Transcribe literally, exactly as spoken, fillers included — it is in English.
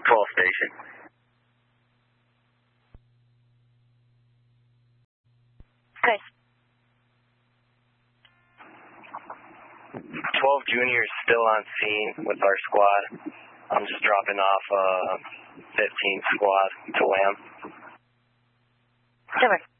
twelve station. Good. twelve juniors still on scene with our squad. I'm just dropping off uh, fifteen squad to Lamb. Over.